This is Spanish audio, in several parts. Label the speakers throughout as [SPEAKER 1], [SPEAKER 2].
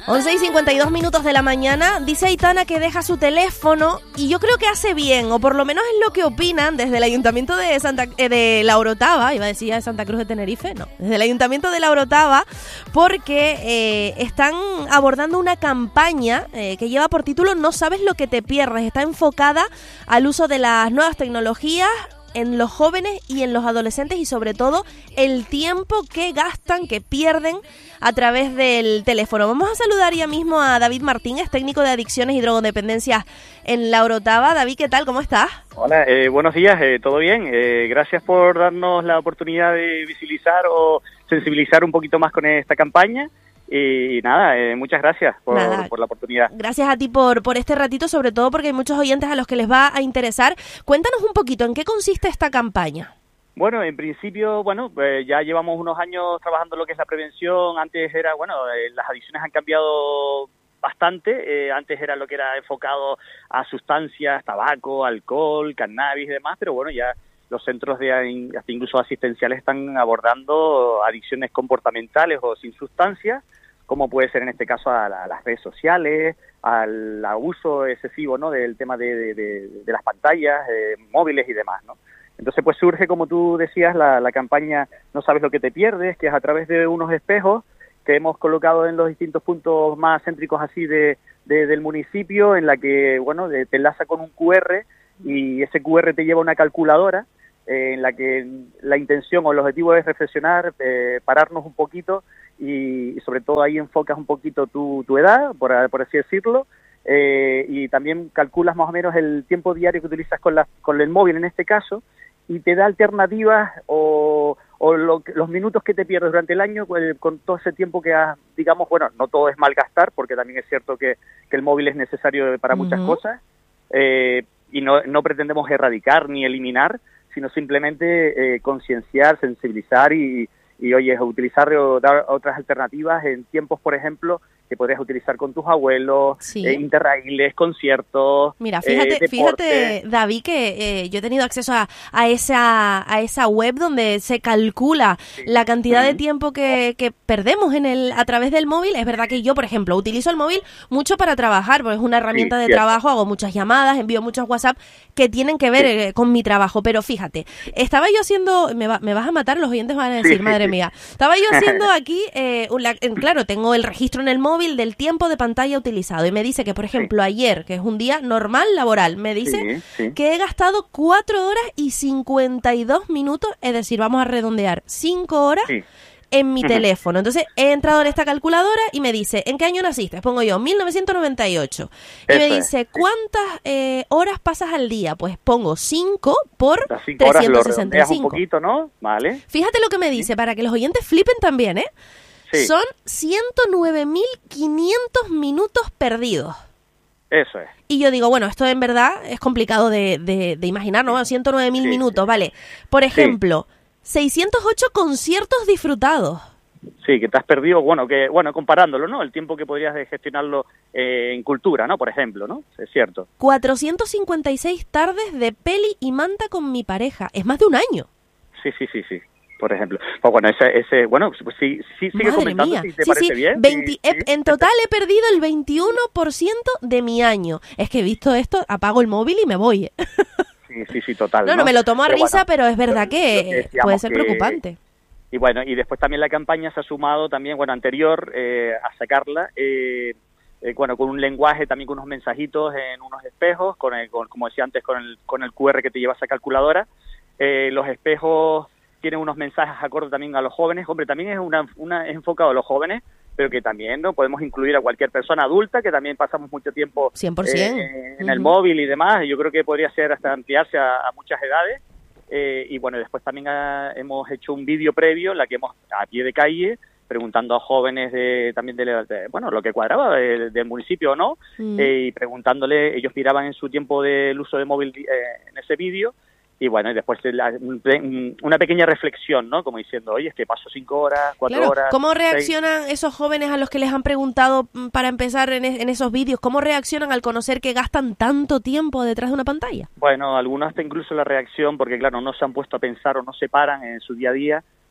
[SPEAKER 1] 11:52 de la mañana. Dice Aitana que deja su teléfono y yo creo que hace bien, o por lo menos es lo que opinan desde el Ayuntamiento de La Orotava, iba a decir de Santa Cruz de Tenerife, no, desde el Ayuntamiento de La Orotava, porque están abordando una campaña que lleva por título No sabes lo que te pierdes. Está enfocada al uso de las nuevas tecnologías en los jóvenes y en los adolescentes, y sobre todo el tiempo que gastan, que pierden a través del teléfono. Vamos a saludar ya mismo a David Martínez, técnico de adicciones y drogodependencias en La Orotava. David, ¿qué tal? ¿Cómo estás?
[SPEAKER 2] Hola, buenos días, ¿todo bien? Gracias por darnos la oportunidad de visibilizar o sensibilizar un poquito más con esta campaña. Y nada, muchas gracias por la oportunidad.
[SPEAKER 1] Gracias a ti por este ratito, sobre todo porque hay muchos oyentes a los que les va a interesar. Cuéntanos un poquito, ¿en qué consiste esta campaña?
[SPEAKER 2] Bueno, en principio, ya llevamos unos años trabajando lo que es la prevención. Antes era, las adicciones han cambiado bastante. Antes era lo que era enfocado a sustancias, tabaco, alcohol, cannabis y demás, pero bueno, ya los centros hasta incluso asistenciales están abordando adicciones comportamentales o sin sustancias, como puede ser en este caso a las redes sociales, al abuso excesivo, ¿no?, del tema de las pantallas, móviles y demás, ¿no? Entonces, pues surge, como tú decías, la campaña No sabes lo que te pierdes, que es a través de unos espejos que hemos colocado en los distintos puntos más céntricos así del municipio, en la que, te enlaza con un QR y ese QR te lleva a una calculadora en la que la intención o el objetivo es reflexionar, pararnos un poquito y sobre todo ahí enfocas un poquito tu edad, por así decirlo, y también calculas más o menos el tiempo diario que utilizas con el móvil en este caso, y te da alternativas los minutos que te pierdes durante el año con todo ese tiempo que has, digamos, no todo es malgastar, porque también es cierto que el móvil es necesario para muchas cosas, y no pretendemos erradicar ni eliminar, sino simplemente concienciar, sensibilizar y utilizar dar otras alternativas en tiempos, por ejemplo, que podrías utilizar con tus abuelos,
[SPEAKER 1] sí.
[SPEAKER 2] Interrailes, conciertos.
[SPEAKER 1] Mira, fíjate, David, que yo he tenido acceso a esa web donde se calcula la cantidad de tiempo que perdemos a través del móvil. Es verdad que yo, por ejemplo, utilizo el móvil mucho para trabajar, porque es una herramienta de trabajo, hago muchas llamadas, envío muchos WhatsApp que tienen que ver con mi trabajo. Pero fíjate, estaba yo haciendo, me vas a matar, los oyentes van a decir, madre mía, estaba yo haciendo aquí, claro, tengo el registro en el móvil del tiempo de pantalla utilizado y me dice que, por ejemplo, ayer, que es un día normal laboral, me dice que he gastado 4 horas y 52 minutos, es decir, vamos a redondear, 5 horas en mi teléfono. Entonces he entrado en esta calculadora y me dice, ¿en qué año naciste? Pongo yo 1998 y me dice, ¿cuántas horas pasas al día? Pues pongo 5 por 365.
[SPEAKER 2] Un poquito, ¿no? Vale.
[SPEAKER 1] Fíjate lo que me dice, para que los oyentes flipen también, son 109.500 minutos perdidos.
[SPEAKER 2] Eso es.
[SPEAKER 1] Y yo digo, esto en verdad es complicado de imaginar, ¿no? 109.000 minutos, vale. Por ejemplo, 608 conciertos disfrutados.
[SPEAKER 2] Sí, que te has perdido, comparándolo, ¿no? El tiempo que podrías gestionarlo en cultura, ¿no? Por ejemplo, ¿no? Es cierto.
[SPEAKER 1] 456 tardes de peli y manta con mi pareja. Es más de un año.
[SPEAKER 2] Sí. Por ejemplo. Pues sí, sigue comentando,
[SPEAKER 1] mía.
[SPEAKER 2] Si te parece bien.
[SPEAKER 1] En total he perdido el 21% de mi año. Es que he visto esto, apago el móvil y me voy.
[SPEAKER 2] Sí, total.
[SPEAKER 1] No, me lo tomo a risa, pero es verdad que puede ser preocupante.
[SPEAKER 2] Y después también la campaña se ha sumado también, anterior a sacarla, con un lenguaje, también con unos mensajitos en unos espejos, como decía antes, con el QR que te lleva esa calculadora. Los espejos tienen unos mensajes acorde también a los jóvenes. Hombre, también es es enfocado a los jóvenes, pero que también no podemos incluir a cualquier persona adulta, que también pasamos mucho tiempo
[SPEAKER 1] 100%.
[SPEAKER 2] En el móvil y demás. Yo creo que podría ser hasta ampliarse a muchas edades. Después también hemos hecho un vídeo previo, en la que hemos a pie de calle preguntando a jóvenes lo que cuadraba del municipio o no, y preguntándole, ellos miraban en su tiempo del uso de móvil en ese vídeo. Y después una pequeña reflexión, ¿no? Como diciendo, oye, es que paso 5 horas, 4 horas...
[SPEAKER 1] ¿Cómo reaccionan esos jóvenes a los que les han preguntado, para empezar en esos vídeos, cómo reaccionan al conocer que gastan tanto tiempo detrás de una pantalla?
[SPEAKER 2] Algunos hasta incluso la reacción, porque claro, no se han puesto a pensar o no se paran en su día a día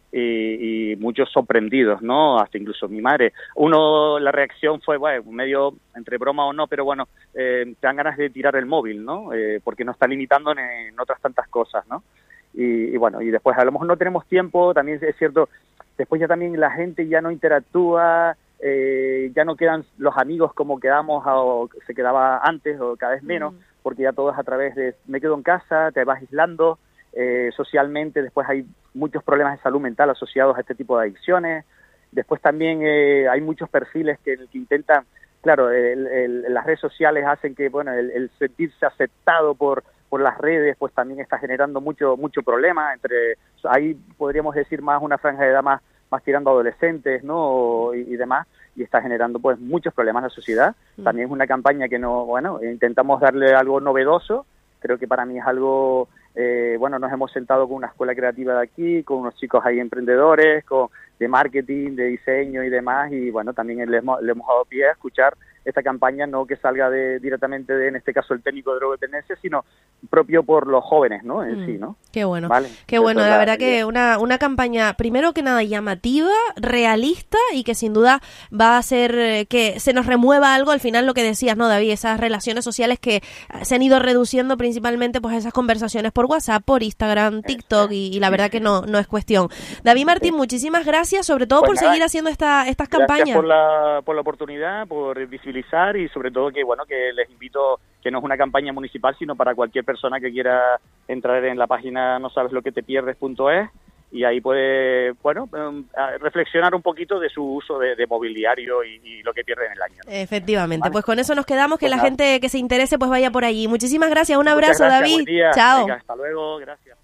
[SPEAKER 2] y muchos sorprendidos, ¿no? Hasta incluso mi madre. La reacción fue, bueno, medio entre broma o no, pero bueno, te dan ganas de tirar el móvil, ¿no? Porque nos está limitando en otras tantas cosas, ¿no? Y bueno, y después a lo mejor no tenemos tiempo, también es cierto, después ya también la gente ya no interactúa, ya no quedan los amigos como quedamos o se quedaba antes o cada vez menos, porque ya todo es a través de me quedo en casa, te vas aislando, socialmente después hay muchos problemas de salud mental asociados a este tipo de adicciones. Después también hay muchos perfiles que intentan, claro, las redes sociales hacen que, bueno, el sentirse aceptado por las redes, pues también está generando mucho problema ahí podríamos decir más una franja de edad más tirando a adolescentes, ¿no? Y demás, y está generando pues muchos problemas en la sociedad. También es una campaña que intentamos darle algo novedoso. Creo que para mí es algo, nos hemos sentado con una escuela creativa de aquí, con unos chicos ahí emprendedores, de marketing, de diseño y demás, y bueno, también le hemos dado pie a escuchar esta campaña, no que salga directamente de, en este caso, el técnico de drogodependencia, sino propio por los jóvenes, ¿no? En sí, ¿no?
[SPEAKER 1] Qué bueno.
[SPEAKER 2] ¿Vale?
[SPEAKER 1] Qué bueno, la verdad que una campaña, primero que nada, llamativa, realista y que sin duda va a hacer que se nos remueva algo, al final lo que decías, ¿no, David? Esas relaciones sociales que se han ido reduciendo principalmente, pues esas conversaciones por WhatsApp, por Instagram, TikTok, y la verdad que no es cuestión. David Martín, muchísimas gracias, sobre todo por seguir haciendo estas campañas.
[SPEAKER 2] Gracias por la oportunidad, por visibilizar y sobre todo que les invito, que no es una campaña municipal, sino para cualquier persona que quiera entrar en la página nosabesloquetepierdes.es y ahí puede, reflexionar un poquito de su uso de mobiliario y lo que pierde en el año, ¿no?
[SPEAKER 1] Efectivamente,
[SPEAKER 2] ¿vale?
[SPEAKER 1] Pues con eso nos quedamos, que la gente que se interese pues vaya por allí. Muchísimas gracias, un abrazo, David.
[SPEAKER 2] Buen día.
[SPEAKER 1] Chao.
[SPEAKER 2] Venga, hasta luego, gracias.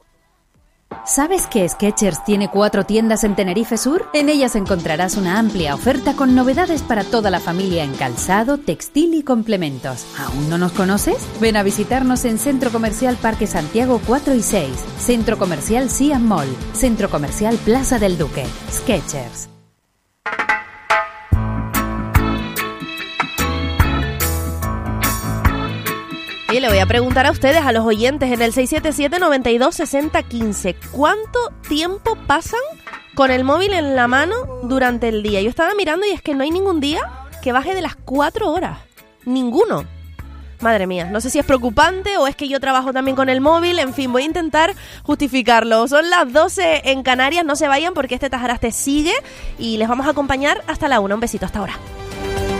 [SPEAKER 3] ¿Sabes que Skechers tiene 4 tiendas en Tenerife Sur? En ellas encontrarás una amplia oferta con novedades para toda la familia en calzado, textil y complementos. ¿Aún no nos conoces? Ven a visitarnos en Centro Comercial Parque Santiago 4 y 6, Centro Comercial Siam Mall, Centro Comercial Plaza del Duque. Skechers.
[SPEAKER 1] Y le voy a preguntar a ustedes, a los oyentes, en el 677-92-60-15, ¿cuánto tiempo pasan con el móvil en la mano durante el día? Yo estaba mirando y es que no hay ningún día que baje de las 4 horas. Ninguno. Madre mía, no sé si es preocupante o es que yo trabajo también con el móvil. En fin, voy a intentar justificarlo. Son las 12 en Canarias, no se vayan porque este Tajaraste sigue y les vamos a acompañar hasta la 1. Un besito, hasta ahora.